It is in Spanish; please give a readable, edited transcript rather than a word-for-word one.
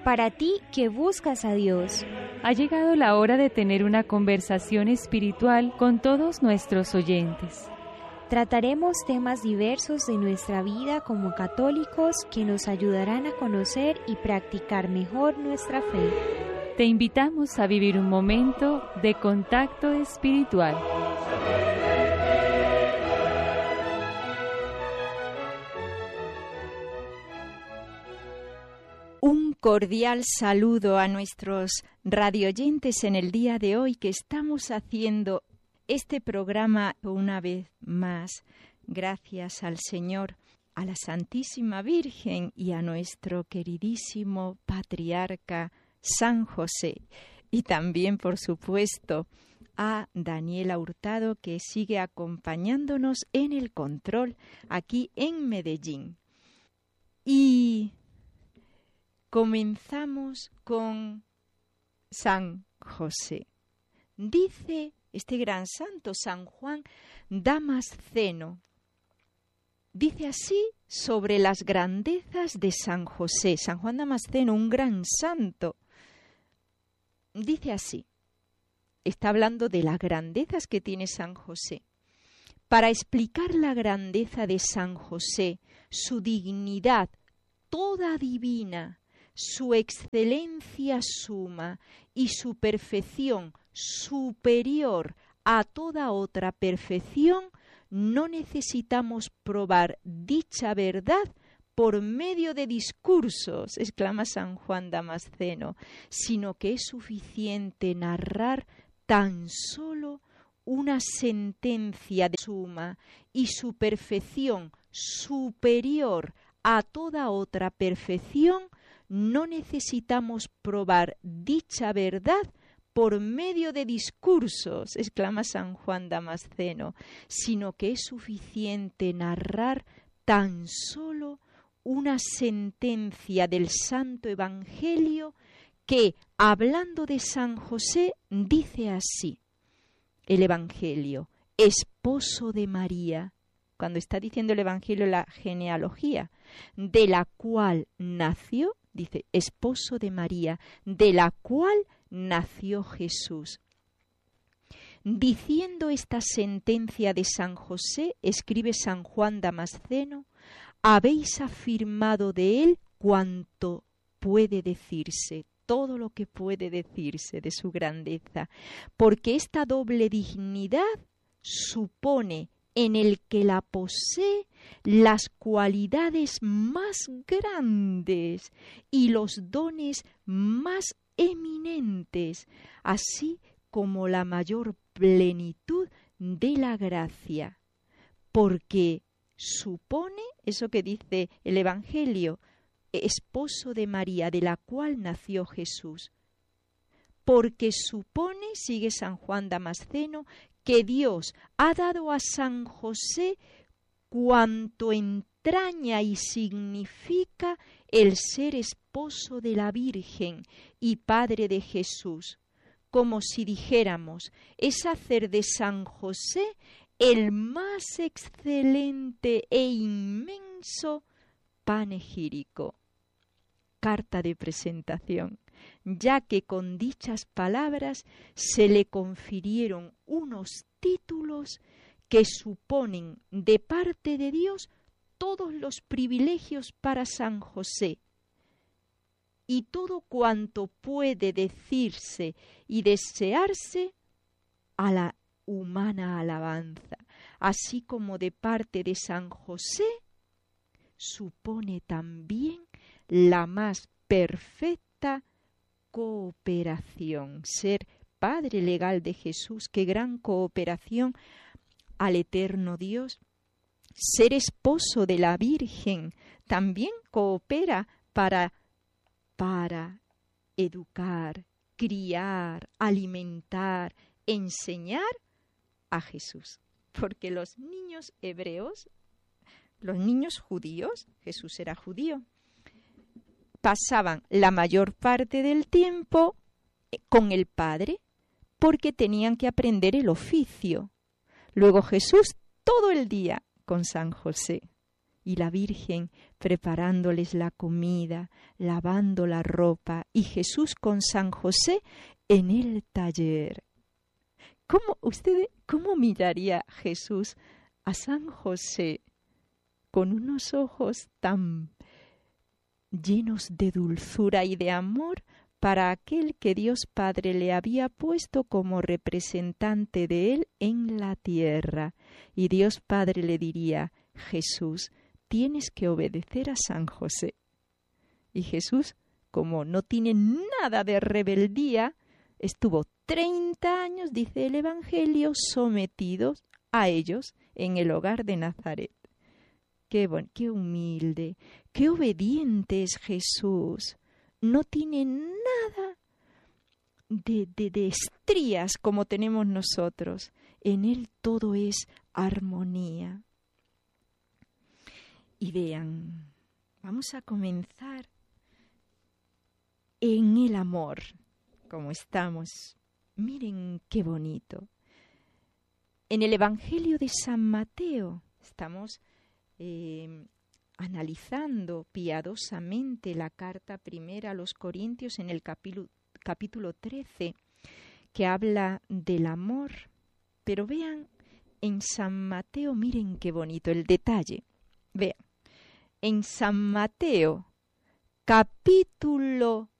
Para ti que buscas a Dios. Ha llegado la hora de tener una conversación espiritual con todos nuestros oyentes. Trataremos temas diversos de nuestra vida como católicos que nos ayudarán a conocer y practicar mejor nuestra fe. Te invitamos a vivir un momento de contacto espiritual. Un cordial saludo a nuestros radioyentes en el día de hoy que estamos haciendo este programa una vez más. Gracias al Señor, a la Santísima Virgen y a nuestro queridísimo patriarca San José. Y también, por supuesto, a Daniela Hurtado, que sigue acompañándonos en el control aquí en Medellín. Y comenzamos con San José. Dice este gran santo, San Juan Damasceno, dice así sobre las grandezas de San José. San Juan Damasceno, un gran santo, dice así, está hablando de las grandezas que tiene San José. Para explicar la grandeza de San José, su dignidad toda divina, su excelencia suma y su perfección superior a toda otra perfección, no necesitamos probar dicha verdad por medio de discursos, exclama San Juan Damasceno, sino que es suficiente narrar tan solo una sentencia de suma y su perfección superior a toda otra perfección. No necesitamos probar dicha verdad por medio de discursos, exclama San Juan Damasceno, sino que es suficiente narrar tan solo una sentencia del Santo Evangelio que, hablando de San José, dice así, el Evangelio, esposo de María, cuando está diciendo el Evangelio la genealogía, de la cual nació, dice, esposo de María, de la cual nació Jesús. Diciendo esta sentencia de San José, escribe San Juan Damasceno, habéis afirmado de él cuanto puede decirse, todo lo que puede decirse de su grandeza, porque esta doble dignidad supone en el que la posee las cualidades más grandes y los dones más eminentes, así como la mayor plenitud de la gracia, porque supone, eso que dice el Evangelio, esposo de María, de la cual nació Jesús, porque supone, sigue San Juan Damasceno, que Dios ha dado a San José cuanto entraña y significa el ser esposo de la Virgen y padre de Jesús, como si dijéramos, es hacer de San José el más excelente e inmenso panegírico. Carta de presentación, ya que con dichas palabras se le confirieron unos títulos que suponen de parte de Dios todos los privilegios para San José y todo cuanto puede decirse y desearse a la humana alabanza, así como de parte de San José supone también la más perfecta cooperación, ser Padre legal de Jesús, qué gran cooperación al eterno Dios, ser esposo de la Virgen, también coopera para educar, criar, alimentar, enseñar a Jesús, porque los niños hebreos, los niños judíos, Jesús era judío, pasaban la mayor parte del tiempo con el Padre porque tenían que aprender el oficio. Luego Jesús todo el día con San José. y la Virgen preparándoles la comida, lavando la ropa, y Jesús con San José en el taller. ¿Cómo miraría Jesús a San José con unos ojos tan llenos de dulzura y de amor para aquel que Dios Padre le había puesto como representante de él en la tierra? Y Dios Padre le diría: Jesús, tienes que obedecer a San José. Y Jesús, como no tiene nada de rebeldía, estuvo 30 años, dice el Evangelio, sometido a ellos en el hogar de Nazaret. Qué humilde, qué obediente es Jesús. No tiene nada de estrías como tenemos nosotros. En él todo es armonía. Y vean, vamos a comenzar en el amor, como estamos. Miren qué bonito. En el Evangelio de San Mateo estamos analizando piadosamente la carta primera a los Corintios en el capítulo 13, que habla del amor. Pero vean, en San Mateo, miren qué bonito el detalle. Vean, en San Mateo, capítulo